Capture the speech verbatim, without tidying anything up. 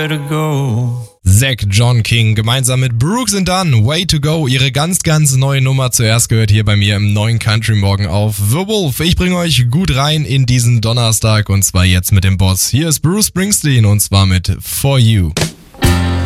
nowhere to go. Zack John King gemeinsam mit Brooks and Dunn, Way to Go, ihre ganz, ganz neue Nummer, zuerst gehört hier bei mir im neuen Country Morgen auf The Wolf. Ich bringe euch gut rein in diesen Donnerstag und zwar jetzt mit dem Boss. Hier ist Bruce Springsteen und zwar mit For You.